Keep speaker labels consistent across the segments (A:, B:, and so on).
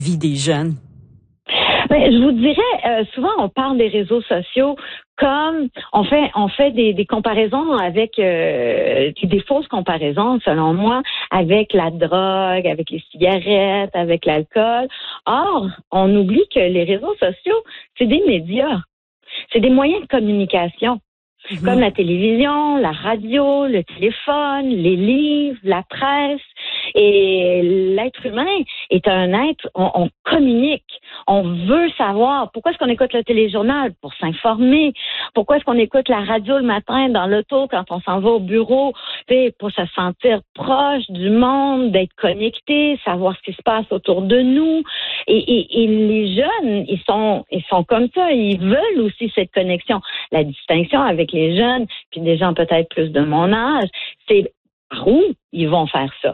A: vie des jeunes?
B: Ben, je vous dirais, souvent on parle des réseaux sociaux comme on fait des comparaisons avec des fausses comparaisons, selon moi, avec la drogue, avec les cigarettes, avec l'alcool. Or, on oublie que les réseaux sociaux, c'est des médias, c'est des moyens de communication. Comme la télévision, la radio, le téléphone, les livres, la presse. Et l'être humain est un être, on communique, on veut savoir. Pourquoi est-ce qu'on écoute le téléjournal? Pour s'informer. Pourquoi est-ce qu'on écoute la radio le matin dans l'auto quand on s'en va au bureau? Pour se sentir proche du monde, d'être connecté, savoir ce qui se passe autour de nous. Et les jeunes, ils sont comme ça. Ils veulent aussi cette connexion. La distinction avec les jeunes, puis des gens peut-être plus de mon âge, c'est par où ils vont faire ça.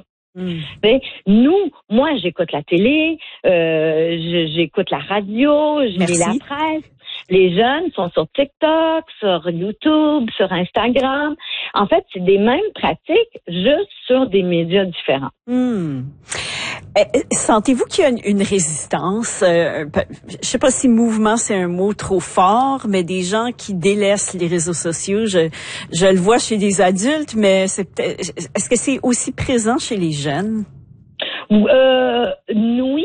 B: Moi, j'écoute la télé, j'écoute la radio, je lis la presse. Les jeunes sont sur TikTok, sur YouTube, sur Instagram. En fait, c'est des mêmes pratiques, juste sur des médias différents.
A: Sentez-vous qu'il y a une résistance? Je sais pas si mouvement c'est un mot trop fort, mais des gens qui délaissent les réseaux sociaux, je le vois chez des adultes, mais est-ce que c'est aussi présent chez les jeunes?
B: Oui.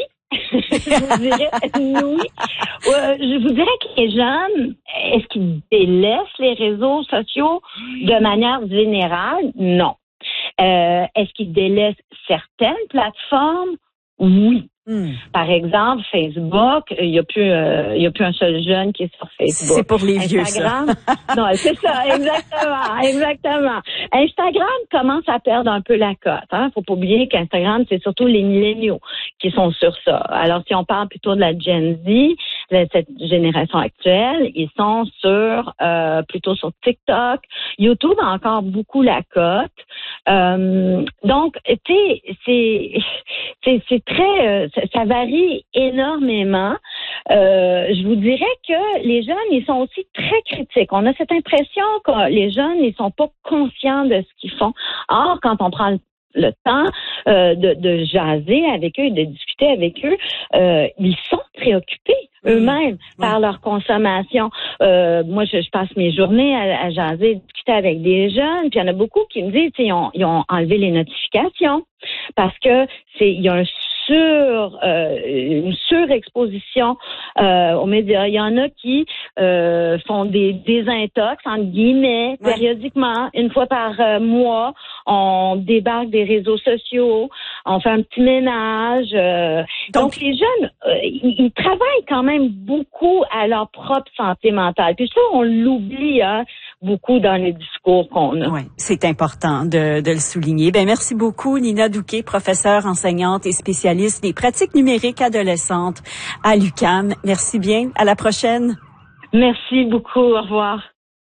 B: Je vous dirais que les jeunes, est-ce qu'ils délaissent les réseaux sociaux de manière générale? Non. Est-ce qu'ils délaissent certaines plateformes? Oui. Par exemple, Facebook, il y a plus un seul jeune qui est sur Facebook.
A: C'est pour les vieux, ça.
B: Non, c'est ça, exactement. Instagram commence à perdre un peu la cote. Faut pas oublier qu'Instagram, c'est surtout les milléniaux qui sont sur ça. Alors, si on parle plutôt de la Gen Z, de cette génération actuelle, ils sont plutôt sur TikTok. YouTube a encore beaucoup la cote. Donc, c'est très ça varie énormément. Je vous dirais que les jeunes, ils sont aussi très critiques. On a cette impression que les jeunes, ils sont pas conscients de ce qu'ils font. Or, quand on prend le temps de jaser avec eux et de discuter avec eux, ils sont préoccupés eux-mêmes par leur consommation. Moi, je passe mes journées à jaser, discuter avec des jeunes, puis il y en a beaucoup qui me disent, ils ont enlevé les notifications parce que il y a une surexposition aux médias. Il y en a qui font des désintox, entre guillemets, périodiquement, une fois par mois. On débarque des réseaux sociaux, on fait un petit ménage. Donc les jeunes, ils travaillent quand même beaucoup à leur propre santé mentale. Puis ça, on l'oublie beaucoup dans les discours qu'on a.
A: Oui, c'est important de le souligner. Merci beaucoup, Nina Douquet, professeure, enseignante et spécialiste des pratiques numériques adolescentes à l'UQAM. Merci bien. À la prochaine.
B: Merci beaucoup. Au revoir.